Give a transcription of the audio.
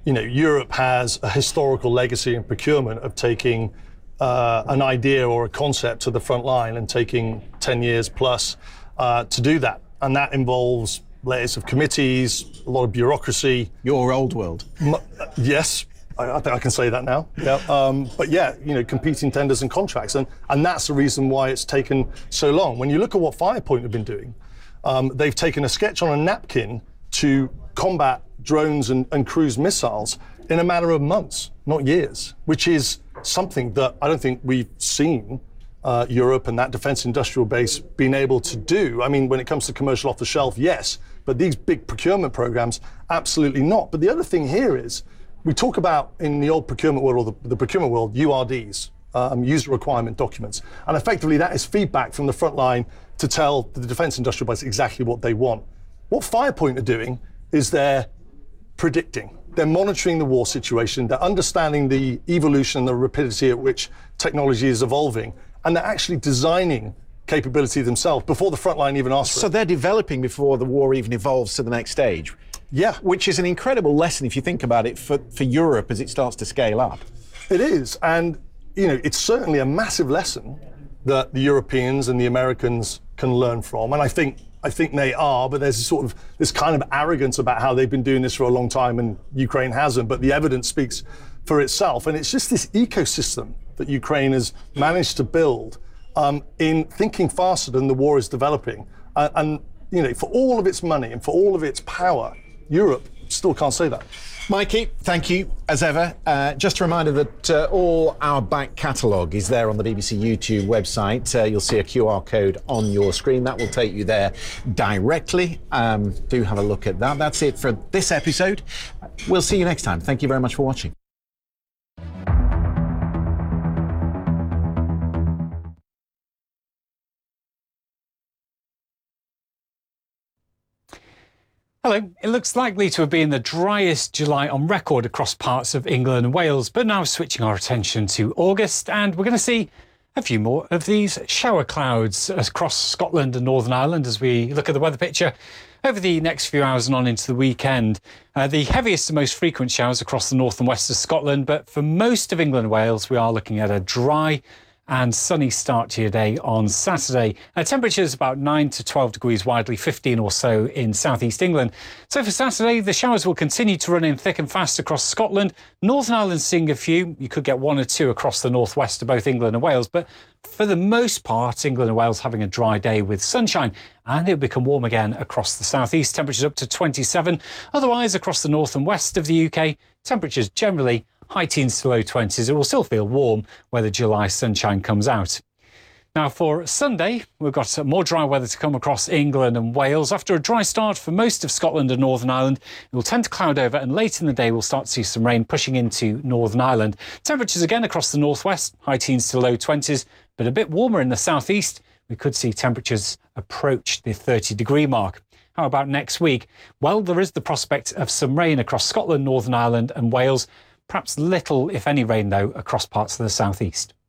Europe has a historical legacy in procurement of taking an idea or a concept to the front line and taking 10 years plus to do that. And that involves layers of committees, a lot of bureaucracy. Your old world. Yes, I think I can say that now. Yeah. But yeah, competing tenders and contracts. And that's the reason why it's taken so long. When you look at what Firepoint have been doing, they've taken a sketch on a napkin to combat drones and cruise missiles in a matter of months, not years, which is something that I don't think we've seen Europe and that defense industrial base being able to do. I mean, when it comes to commercial off the shelf, yes, but these big procurement programs, absolutely not. But the other thing here is, we talk about in the old procurement world, or the procurement world, URDs, user requirement documents. And effectively that is feedback from the front line to tell the defense industrial base exactly what they want. What Firepoint are doing is they're predicting. They're monitoring the war situation, they're understanding the evolution and the rapidity at which technology is evolving, and they're actually designing capability themselves before the front line even asks for it. So they're developing before the war even evolves to the next stage. Yeah. Which is an incredible lesson if you think about it for Europe as it starts to scale up. It is, and it's certainly a massive lesson that the Europeans and the Americans can learn from, and I think they are, but there's this kind of arrogance about how they've been doing this for a long time and Ukraine hasn't, but the evidence speaks for itself. And it's just this ecosystem that Ukraine has managed to build in thinking faster than the war is developing. And for all of its money and for all of its power, Europe still can't say that. Mikey, thank you, as ever. Just a reminder that all our back catalogue is there on the BBC YouTube website. You'll see a QR code on your screen. That will take you there directly. Do have a look at that. That's it for this episode. We'll see you next time. Thank you very much for watching. Hello. It looks likely to have been the driest July on record across parts of England and Wales, but now switching our attention to August, and we're going to see a few more of these shower clouds across Scotland and Northern Ireland as we look at the weather picture over the next few hours and on into the weekend. The heaviest and most frequent showers across the north and west of Scotland, but for most of England and Wales, we are looking at a dry and sunny start to your day on Saturday. Temperatures about 9 to 12 degrees widely, 15 or so in southeast England. So for Saturday, the showers will continue to run in thick and fast across Scotland. Northern Ireland seeing a few. You could get one or two across the northwest of both England and Wales. But for the most part, England and Wales having a dry day with sunshine. And it'll become warm again across the southeast. Temperatures up to 27. Otherwise, across the north and west of the UK, temperatures generally high teens to low 20s. It will still feel warm where the July sunshine comes out. Now for Sunday, we've got more dry weather to come across England and Wales. After a dry start for most of Scotland and Northern Ireland, it will tend to cloud over, and late in the day we'll start to see some rain pushing into Northern Ireland. Temperatures again across the northwest, high teens to low 20s, but a bit warmer in the southeast. We could see temperatures approach the 30-degree mark. How about next week? Well, there is the prospect of some rain across Scotland, Northern Ireland and Wales. Perhaps little, if any, rain, though, across parts of the southeast.